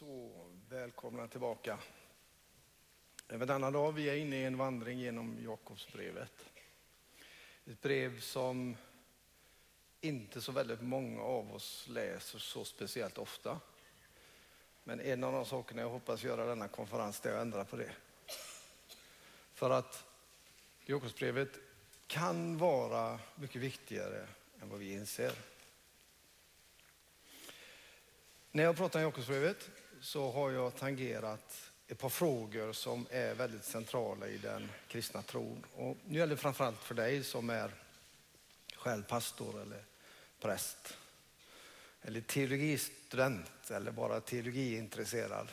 Så, välkomna tillbaka. Även denna dag vi är inne i en vandring genom Jakobsbrevet. Ett brev som inte så väldigt många av oss läser så speciellt ofta. Men en av de sakerna jag hoppas göra denna konferens är att ändra på det. För att Jakobsbrevet kan vara mycket viktigare än vad vi inser. När jag pratar om Jakobsbrevet så har jag tangerat ett par frågor som är väldigt centrala i den kristna tron. Och nu gäller det framförallt för dig som är själv pastor eller präst. Eller teologistudent eller bara teologiintresserad.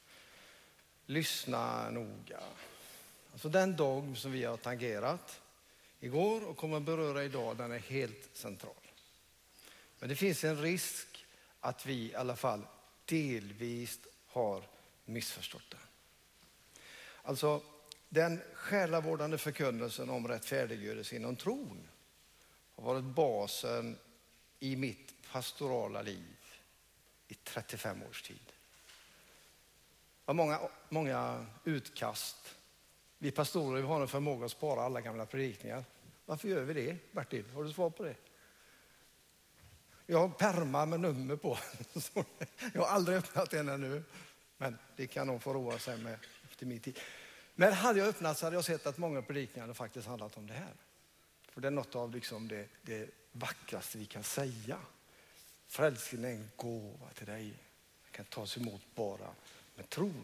Lyssna noga. Alltså den dogm som vi har tangerat igår och kommer att beröra idag, den är helt central. Men det finns en risk att vi i alla fall delvis har missförstått den. Alltså den själavårdande förkunnelsen om rättfärdiggörelse inom tron har varit basen i mitt pastorala liv i 35 års tid. Det var många utkast. Vi pastorer har en förmåga att spara alla gamla predikningar. Varför gör vi det, Bertil? Har du svar på det? Jag har pärmar med nummer på. Jag har aldrig öppnat den ännu. Men det kan de få roa sig med efter min tid. Men hade jag öppnat så hade jag sett att många predikningar faktiskt handlat om det här. För det är något av liksom det vackraste vi kan säga. Frälsningen är en gåva till dig. Den kan tas emot bara med tron.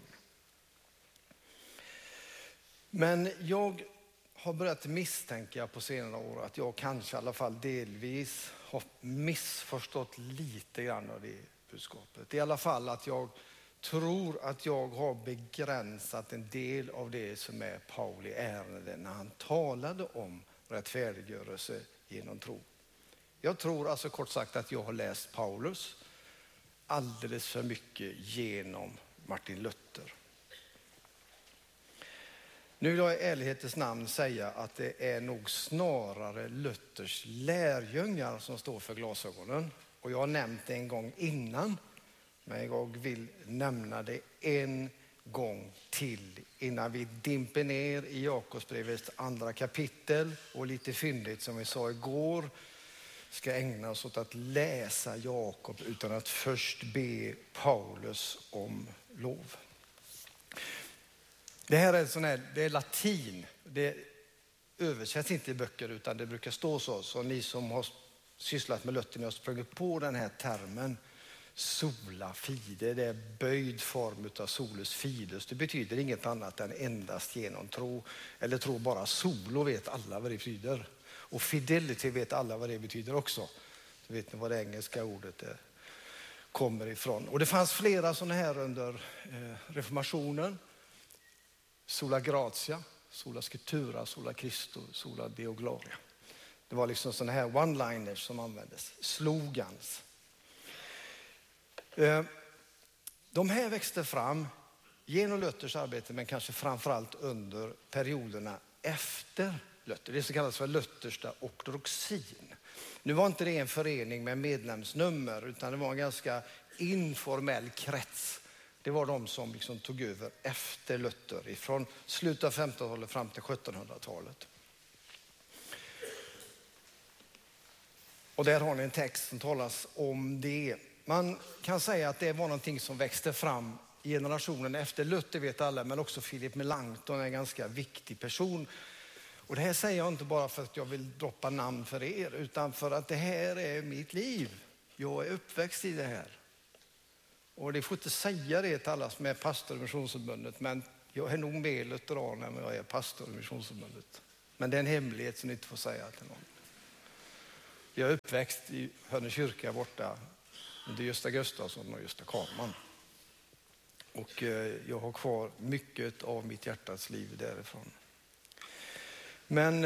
Men jag har börjat misstänka på senare år att jag kanske i alla fall delvis har missförstått lite grann av det budskapet. I alla fall att jag tror att jag har begränsat en del av det som är Pauli ärende när han talade om rättfärdiggörelse genom tro. Jag tror alltså kort sagt att jag har läst Paulus alldeles för mycket genom Martin Luther. Nu vill jag i ärlighetens namn säga att det är nog snarare Luthers lärjungar som står för glasögonen. Och jag har nämnt det en gång innan, men jag vill nämna det en gång till innan vi dimper ner i Jakobsbrevets andra kapitel och lite fyndigt som vi sa igår ska ägna oss åt att läsa Jakob utan att först be Paulus om lov. Det här är det är latin. Det översätts inte i böcker utan det brukar stå så. Så ni som har sysslat med Luther har sprungit på den här termen sola fide. Det är böjd form av solus fides. Det betyder inget annat än endast genom tro. Eller tro bara solo vet alla vad det betyder. Och fidelity vet alla vad det betyder också. Så vet ni vad det engelska ordet kommer ifrån. Och det fanns flera sådana här under reformationen. Sola gratia, sola scriptura, sola Christo, sola deo gloria. Det var liksom sådana här one-liners som användes, slogans. De här växte fram genom Luthers arbete men kanske framförallt under perioderna efter Luther. Det som kallas för Lutherska ortodoxin. Nu var inte det en förening med medlemsnummer utan det var en ganska informell krets. Det var de som liksom tog över efter Luther från slutet av 1500-talet fram till 1700-talet. Och där har ni en text som talas om det. Man kan säga att det var någonting som växte fram i generationen efter Luther vet alla, men också Philip Melanchthon är en ganska viktig person. Och det här säger jag inte bara för att jag vill droppa namn för er utan för att det här är mitt liv. Jag är uppväxt i det här. Och det får inte säga det till alla som är pastor i Missionsförbundet, men jag är nog mer lutheran än jag är pastor i Missionsförbundet. Men det är en hemlighet som ni inte får säga till någon. Jag är uppväxt i Hörne kyrka borta under Gösta Gustafsson och Gösta Karlman. Och jag har kvar mycket av mitt hjärtats liv därifrån. Men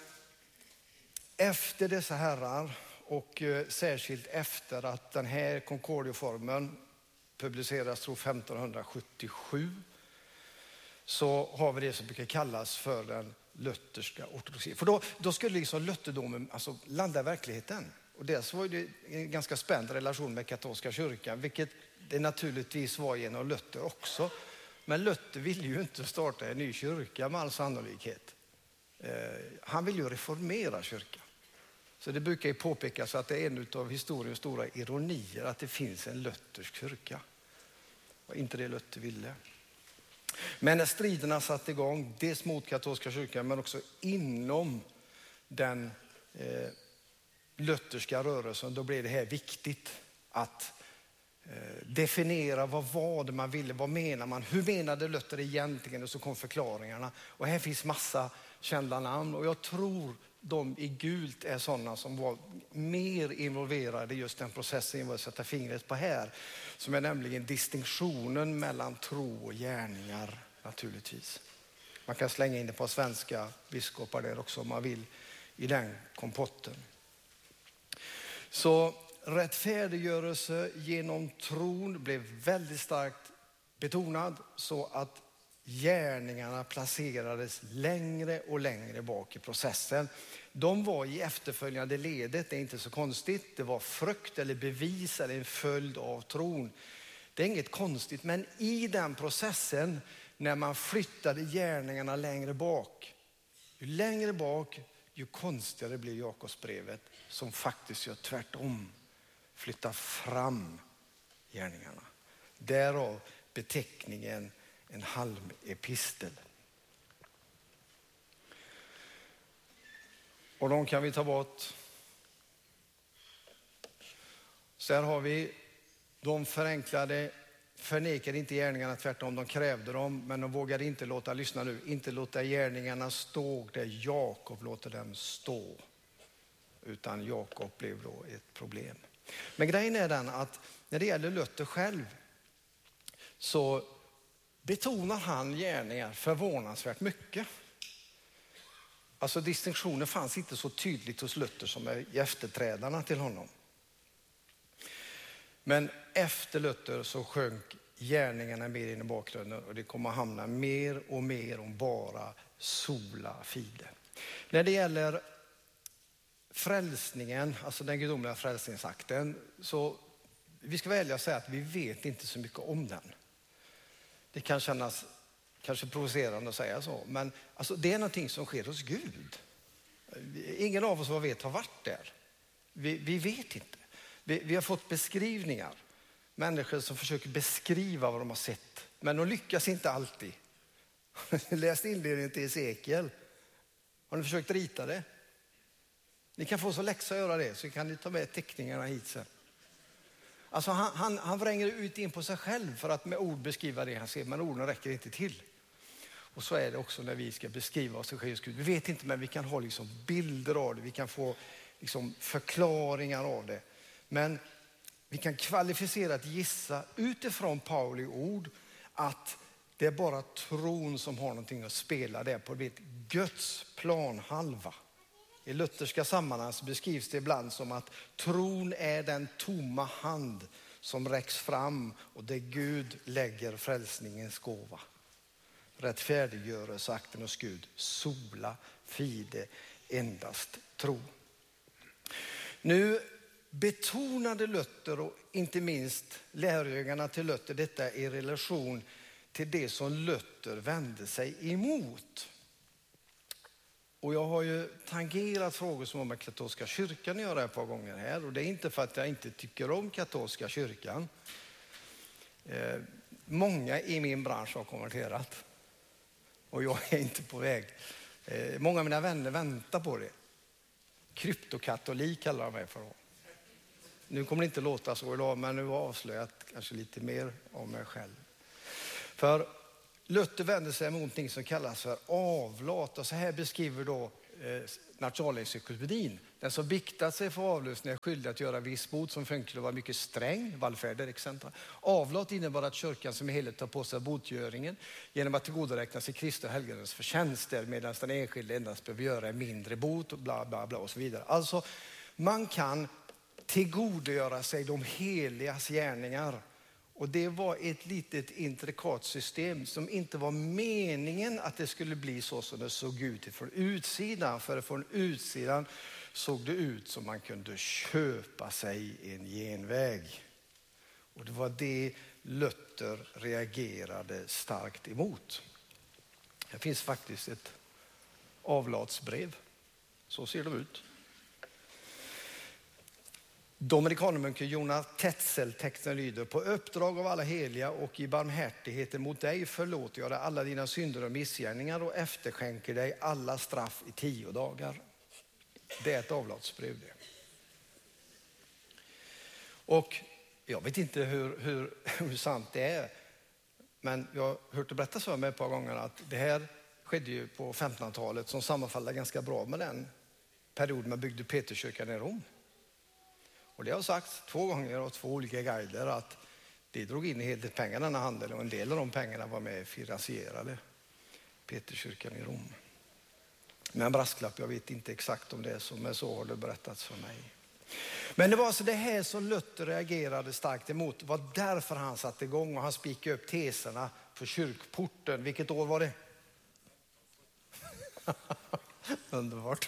efter dessa herrar och särskilt efter att den här Concordioformen publiceras tror 1577 så har vi det som brukar kallas för den lutherska ortodoxin. För då skulle liksom lutherdomen alltså landa i verkligheten. Och dels var det en ganska spänd relation med katolska kyrkan, vilket det naturligtvis var genom Luther också. Men Luther ville ju inte starta en ny kyrka med all sannolikhet. Han vill ju reformera kyrkan. Så det brukar ju påpekas att det är en av historiens stora ironier att det finns en luthersk kyrka. Och inte det Luther ville. Men när striderna satte igång, dels mot katolska kyrkan men också inom den lutherska rörelsen, då blev det här viktigt att definiera vad var det man ville, vad menar man, hur menade Luther egentligen, och så kom förklaringarna. Och här finns massa kända namn och jag tror de i gult är sådana som var mer involverade i just den processen jag vill sätta fingret på här, som är nämligen distinktionen mellan tro och gärningar naturligtvis. Man kan slänga in det på svenska biskopar där också om man vill i den kompotten. Så rättfärdiggörelse genom tron blev väldigt starkt betonad så att gärningarna placerades längre och längre bak i processen. De var i efterföljande ledet, det är inte så konstigt. Det var frukt eller bevis eller en följd av tron. Det är inget konstigt, men i den processen när man flyttade gärningarna längre bak, ju konstigare blir Jakobsbrevet som faktiskt gör tvärtom. Flytta fram gärningarna. Därav beteckningen en halmepistel. Och de kan vi ta bort. Så här har vi, de förenklade, förnekade inte gärningarna, tvärtom de krävde dem, men de vågade inte låta gärningarna stå där Jakob låter dem stå. Utan Jakob blev då ett problem. Men grejen är den att när det gäller Luther själv så betonar han gärningar förvånansvärt mycket. Alltså distinktionen fanns inte så tydligt hos Luther som är efterträdarna till honom. Men efter Luther så sjönk gärningarna mer in i bakgrunden och det kommer att hamna mer och mer om bara sola fide. När det gäller frälsningen, alltså den gudomliga frälsningsakten, så vi ska välja att säga att vi vet inte så mycket om den. Det kan kännas kanske provocerande att säga så, men alltså, det är någonting som sker hos Gud. Ingen av oss vad vet har varit där. Vi vet inte. Vi har fått beskrivningar. Människor som försöker beskriva vad de har sett, men de lyckas inte alltid. Läs inledningen till Esekiel. Har ni försökt rita det? Ni kan få så läxa att göra det, så kan ni ta med teckningarna hit sen. Alltså han vränger ut in på sig själv för att med ord beskriva det han ser, men orden räcker inte till. Och så är det också när vi ska beskriva oss själva. Vi vet inte, men vi kan ha liksom bilder av det, vi kan få liksom förklaringar av det. Men vi kan kvalificerat gissa utifrån Pauli ord att det är bara tron som har någonting att spela där på Guds planhalva. I lutherska sammanhang så beskrivs det ibland som att tron är den tomma hand som räcks fram och där Gud lägger frälsningens gåva. Rättfärdiggörelse akten hos Gud, sola fide, endast tro. Nu betonade Luther och inte minst lärjungarna till Luther detta i relation till det som Luther vände sig emot. Och jag har ju tangerat frågor som har med katolska kyrkan att göra ett par gånger här. Och det är inte för att jag inte tycker om katolska kyrkan. Många i min bransch har konverterat. Och jag är inte på väg. Många av mina vänner väntar på det. Kryptokatolik kallar de mig för. Nu kommer det inte låta så idag, men nu har jag avslöjat kanske lite mer om mig själv. För Luther vänder sig mot någonting som kallas för avlat. Och så här beskriver då nationalencyklopedin. Den som biktat sig för avlösning är skyldig att göra viss bot som förenklar var mycket sträng, vallfärder exempel. Avlat innebär att kyrkan som helhet tar på sig botgöringen genom att tillgodoräkna sig Kristi och helgonens förtjänster, medan den enskilde endast behöver göra en mindre bot och bla bla bla och så vidare. Alltså man kan tillgodogöra sig de heligas gärningar. Och det var ett litet intrikat system som inte var meningen att det skulle bli så som det såg ut från utsidan. För från utsidan såg det ut som man kunde köpa sig en genväg. Och det var det Luther reagerade starkt emot. Det finns faktiskt ett avlatsbrev. Så ser de ut. Dominikanermunken Jonas Tetzel, texten lyder: på uppdrag av alla heliga och i barmhärtigheten mot dig förlåter jag dig alla dina synder och missgärningar och efterskänker dig alla straff i 10 dagar. Det är ett avlatsbrev det. Och jag vet inte hur sant det är, men jag har hört det berättas för mig ett par gånger att det här skedde ju på 1500-talet som sammanfaller ganska bra med den period man byggde Peterskyrkan i Rom. Och det har sagts 2 gånger av 2 olika guider att det drog in en hel del pengar denna handel och en del av de pengarna var med finansierade Peterskyrkan i Rom. Men en brasklapp, jag vet inte exakt om det är så, men så har det berättats för mig. Men det var alltså det här som Luther reagerade starkt emot. Det var därför han satte igång och han spikade upp teserna för kyrkporten. Vilket år var det? Underbart.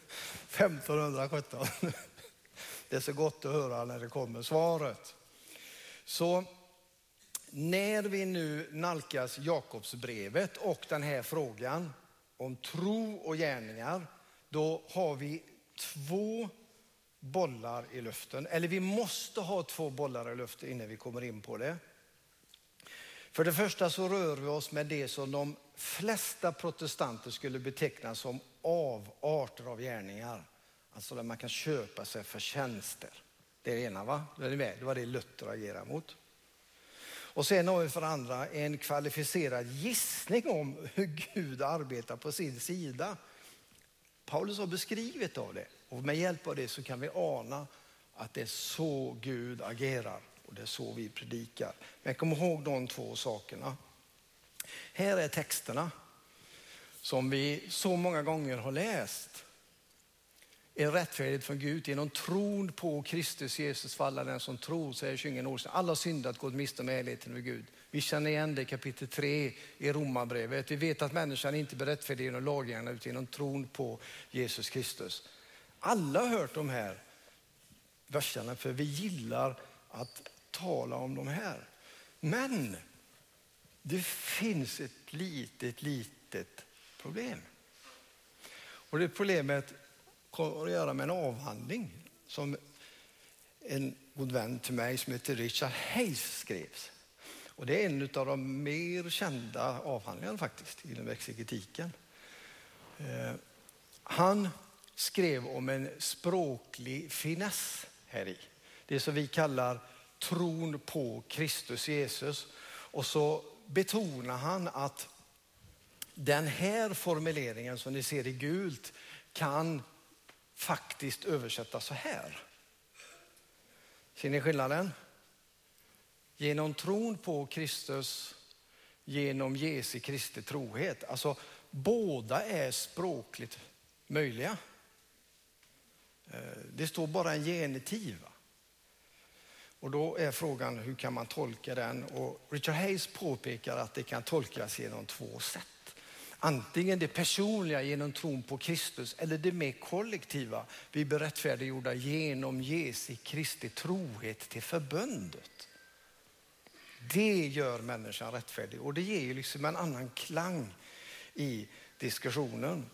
1517. Det är så gott att höra när det kommer svaret. Så när vi nu nalkas Jakobsbrevet och den här frågan om tro och gärningar, då har vi 2 bollar i luften. Eller vi måste ha 2 bollar i luften innan vi kommer in på det. För det första så rör vi oss med det som de flesta protestanter skulle beteckna som avarter av gärningar. Alltså där man kan köpa sig för tjänster. Det är det ena, va? Det var det Luther agerar mot. Och sen har vi för andra en kvalificerad gissning om hur Gud arbetar på sin sida. Paulus har beskrivit av det. Och med hjälp av det så kan vi ana att det är så Gud agerar. Och det är så vi predikar. Men kom ihåg de 2 sakerna. Här är texterna som vi så många gånger har läst. Är rättfärdigt från Gud genom tron på Kristus Jesus för alla den som tror, säger 20 år sedan. Alla har syndat, gått miste om ärligheten med Gud. Vi känner igen det i kapitel 3 i Romarbrevet. Vi vet att människan inte blir rättfärdig genom laggärningarna utan genom tron på Jesus Kristus. Alla har hört de här verserna för vi gillar att tala om de här. Men det finns ett litet problem. Och det problemet har att göra med en avhandling som en god vän till mig som heter Richard Hayes skrevs. Och det är en av de mer kända avhandlingarna faktiskt inom exegetiken. Han skrev om en språklig finess här i. Det som vi kallar tron på Kristus Jesus. Och så betonar han att den här formuleringen som ni ser i gult kan faktiskt översättas så här. Ser ni skillnaden? Genom tron på Kristus, genom Jesu Kristi trohet. Alltså båda är språkligt möjliga. Det står bara en genitiv. Och då är frågan hur kan man tolka den? Och Richard Hayes påpekar att det kan tolkas genom 2 sätt. Antingen det personliga genom tron på Kristus eller det mer kollektiva. Vi blir rättfärdiggjorda genom Jesu Kristi trohet till förbundet. Det gör människan rättfärdig och det ger ju liksom en annan klang i diskussionen.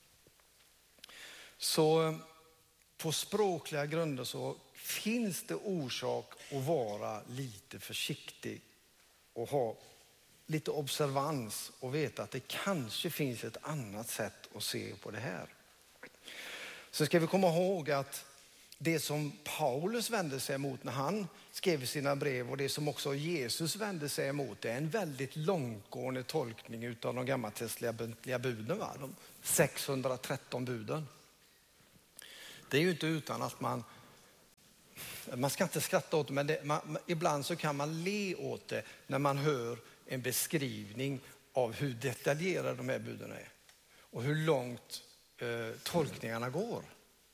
Så på språkliga grunder så finns det orsak att vara lite försiktig och ha lite observans och veta att det kanske finns ett annat sätt att se på det här. Så ska vi komma ihåg att det som Paulus vände sig emot när han skrev sina brev och det som också Jesus vände sig emot, det är en väldigt långtgående tolkning av de gammaltestamentliga buden, va? De 613 buden. Det är ju inte utan att man ska inte skratta åt det, men ibland så kan man le åt det när man hör en beskrivning av hur detaljerade de här buden är och hur långt tolkningarna går.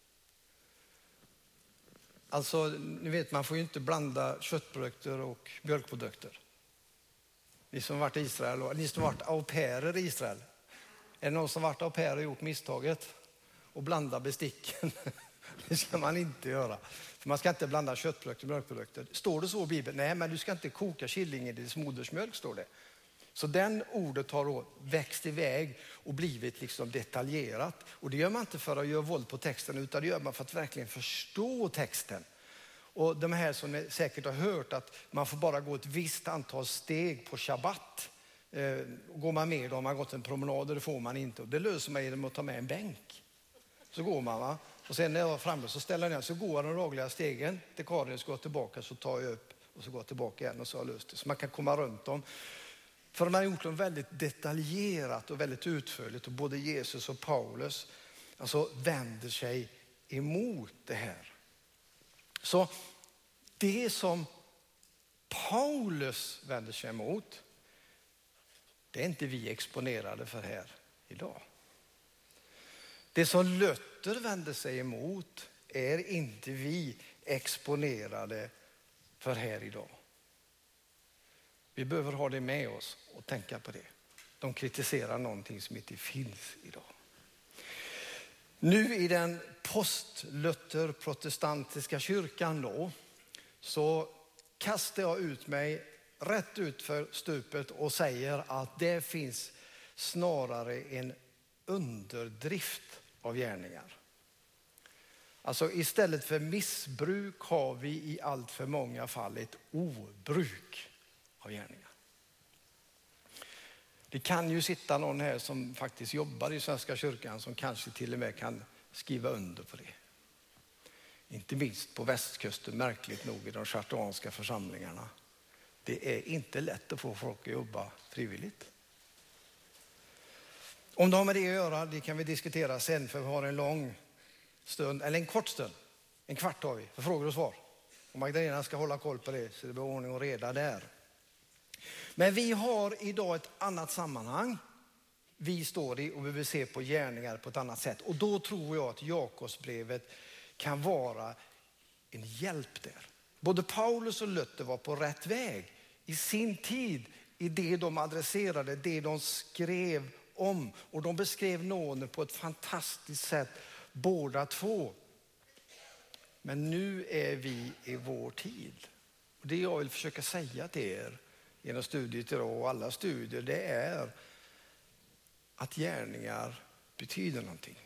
Alltså, ni vet, man får ju inte blanda köttprodukter och mjölkprodukter. Ni som har varit i Israel och ni som har varit au pairer i Israel. Är det någon som har varit au pair och gjort misstaget och blanda besticken? Det ska man inte göra. För man ska inte blanda köttprodukter och mjölkprodukter. Står det så i Bibeln? Nej, men du ska inte koka killing i dess modersmjölk, står det. Så den ordet har då växt iväg och blivit liksom detaljerat. Och det gör man inte för att göra våld på texten, utan det gör man för att verkligen förstå texten. Och de här som säkert har hört att man får bara gå ett visst antal steg på shabbat. Går man med om man gått en promenad, det får man inte. Och det löser man genom att ta med en bänk. Så går man, va? Och sen när jag var framme så ställer jag ner, så går de dagliga stegen till Karin, så går tillbaka, så tar jag upp och så går jag tillbaka igen och så har jag löst det. Så man kan komma runt dem. För de har gjort dem väldigt detaljerat och väldigt utförligt, och både Jesus och Paulus alltså vänder sig emot det här. Så det som Paulus vänder sig emot, det är inte vi exponerade för här idag. Det som Luther vänder sig emot är inte vi exponerade för här idag. Vi behöver ha det med oss och tänka på det. De kritiserar någonting som inte finns idag. Nu i den post-Luther-protestantiska kyrkan då, så kastar jag ut mig rätt ut för stupet och säger att det finns snarare en underdrift av gärningar. Alltså istället för missbruk har vi i allt för många fall ett obruk av gärningar. Det kan ju sitta någon här som faktiskt jobbar i Svenska kyrkan som kanske till och med kan skriva under på det. Inte minst på västkusten, märkligt nog, i de chartuanska församlingarna. Det är inte lätt att få folk att jobba frivilligt. Om det har med det att göra, det kan vi diskutera sen, för vi har en lång stund, eller en kort stund. En kvart har vi för frågor och svar. Och Magdalena ska hålla koll på det så det blir ordning och reda där. Men vi har idag ett annat sammanhang vi står i, och vi vill se på gärningar på ett annat sätt. Och då tror jag att Jakobsbrevet kan vara en hjälp där. Både Paulus och Luther var på rätt väg i sin tid i det de adresserade, det de skrev om. Och de beskrev nåden på ett fantastiskt sätt båda två. Men nu är vi i vår tid. Och det jag vill försöka säga till er genom studiet idag och alla studier, det är att gärningar betyder någonting.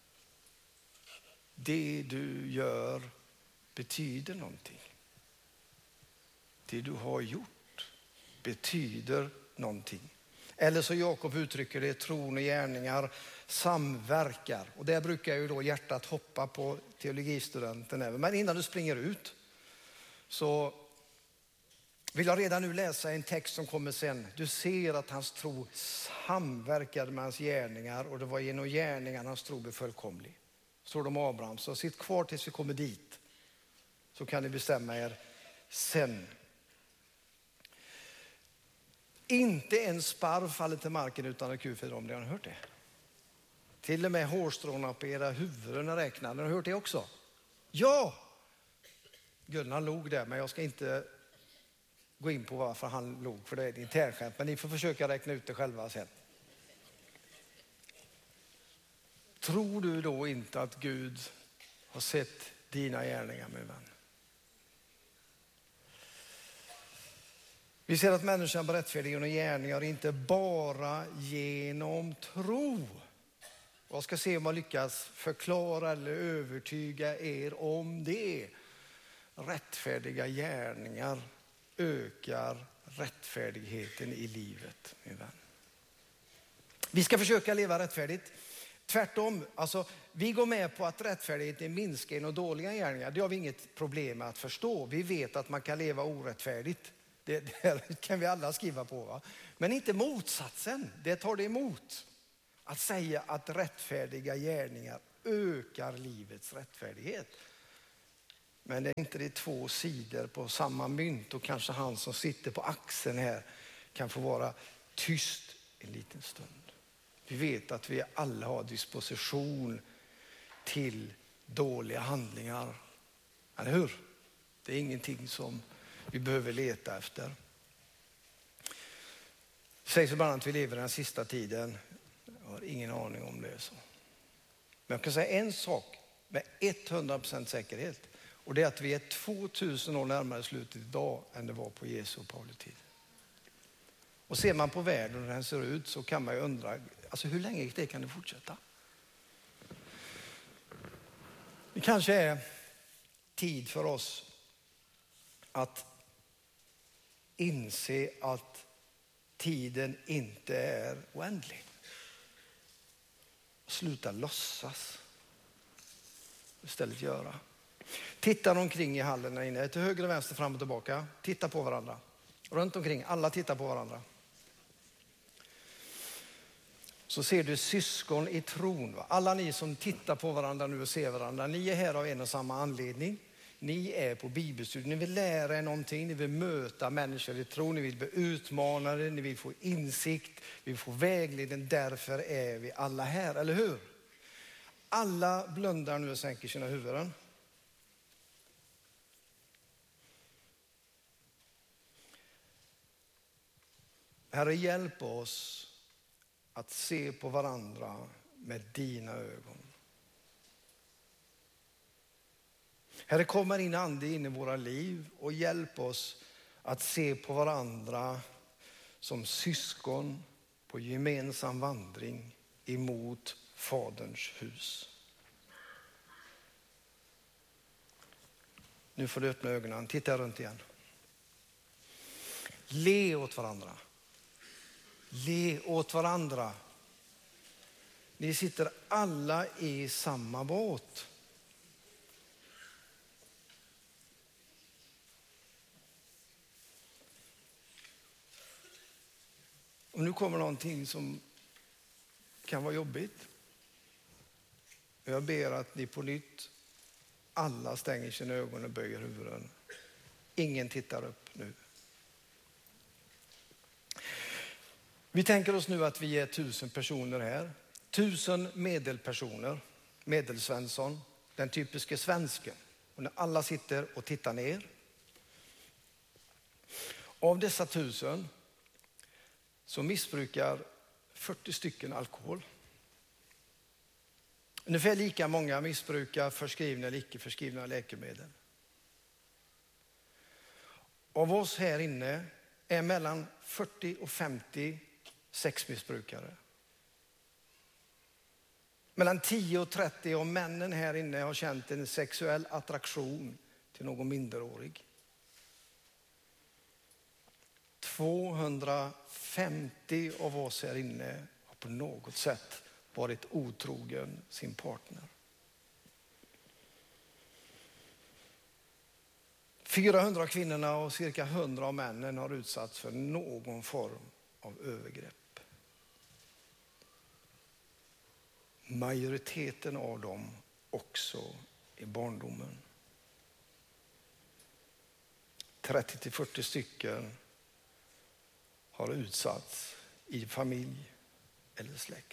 Det du gör betyder någonting. Det du har gjort betyder någonting. Eller så Jakob uttrycker det, tron och gärningar samverkar. Och där brukar ju då hjärtat hoppa på teologistudenten. Men innan du springer ut så vill jag redan nu läsa en text som kommer sen. Du ser att hans tro samverkade med hans gärningar, och det var genom gärningarna hans tro blev fullkomlig. Står det om Abraham. Så sitt kvar tills vi kommer dit, så kan ni bestämma er sen. Inte en sparv faller till marken utan en kul för dem. Har ni hört det? Till och med hårstråna på era huvuden räknar. Har ni hört det också? Ja! Gunnar log där, men jag ska inte gå in på varför han log, för det är ett internskämt. Men ni får försöka räkna ut det själva sen. Tror du då inte att Gud har sett dina gärningar, min vän? Vi ser att människan blir rättfärdig genom gärningar, inte bara genom tro. Jag ska se om jag lyckas förklara eller övertyga er om det. Rättfärdiga gärningar ökar rättfärdigheten i livet, min vän. Vi ska försöka leva rättfärdigt. Tvärtom, alltså, vi går med på att rättfärdigheten minskar genom dåliga gärningar. Det har vi inget problem med att förstå. Vi vet att man kan leva orättfärdigt. Det kan vi alla skriva på, va? Men inte motsatsen, det tar det emot. Att säga att rättfärdiga gärningar ökar livets rättfärdighet. Men det är inte de två sidor på samma mynt, och kanske han som sitter på axeln här kan få vara tyst en liten stund. Vi vet att vi alla har disposition till dåliga handlingar. Eller hur? Det är ingenting som vi behöver leta efter. Det sägs ibland att vi lever den sista tiden. Jag har ingen aning om det är så. Men jag kan säga en sak med 100% säkerhet. Och det är att vi är 2000 år närmare slutet idag än det var på Jesu och Pauli tid. Och ser man på världen och hur den ser ut så kan man ju undra, alltså hur länge det kan det fortsätta? Det kanske är tid för oss att inse att tiden inte är oändlig. Sluta låtsas. Istället göra. Titta omkring i hallen där inne. Till höger och vänster, fram och tillbaka. Titta på varandra. Runt omkring. Alla tittar på varandra. Så ser du syskon i tron. Va? Alla ni som tittar på varandra nu och ser varandra. Ni är här av en och samma anledning. Ni är på bibelstudier. Ni vill lära er någonting. Ni vill möta människor i tro. Ni vill bli utmanade. Ni vill få insikt. Vi vill få vägledning. Därför är vi alla här. Eller hur? Alla blundar nu och sänker sina huvuden. Herre, hjälp oss att se på varandra med dina ögon. Herre, kommer in ande in i våra liv och hjälp oss att se på varandra som syskon på gemensam vandring emot Faderns hus. Nu får du öppna ögonen. Titta runt igen. Le åt varandra. Le åt varandra. Ni sitter alla i samma båt. Och nu kommer någonting som kan vara jobbigt. Jag ber att ni på nytt alla stänger sina ögon och böjer huvuden. Ingen tittar upp nu. Vi tänker oss nu att vi är 1000 personer här. 1000 medelpersoner. Medelsvensson. Den typiska svensken. Och när alla sitter och tittar ner. Av dessa 1000 så missbrukar 40 stycken alkohol. Ungefär lika många missbrukar förskrivna eller icke förskrivna läkemedel. Av oss här inne är mellan 40 och 50 sexmissbrukare. Mellan 10 och 30 av männen här inne har känt en sexuell attraktion till någon minderårig. 250 av oss här inne har på något sätt varit otrogen sin partner. 400 kvinnorna och cirka 100 av männen har utsatts för någon form av övergrepp. Majoriteten av dem också i barndomen. 30-40 stycken har utsatts i familj eller släkt.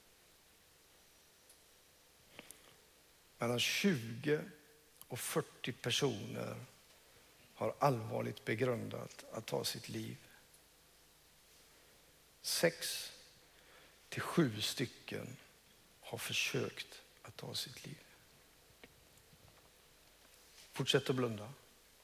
Mellan 20 och 40 personer har allvarligt begrundat att ta sitt liv. 6 till 7 stycken har försökt att ta sitt liv. Fortsätt att blunda.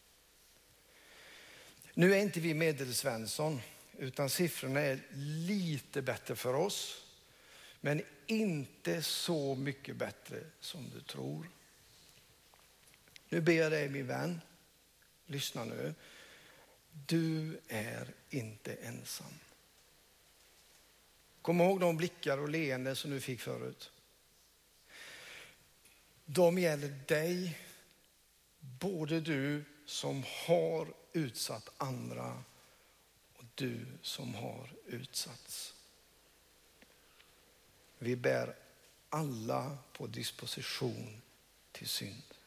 Nu är inte vi Medelsvensson, utan siffrorna är lite bättre för oss. Men inte så mycket bättre som du tror. Nu ber jag dig, min vän. Lyssna nu. Du är inte ensam. Kom ihåg de blickar och leenden som du fick förut. De gäller dig. Både du som har utsatt andra och du som har utsatts. Vi bär alla på disposition till synd.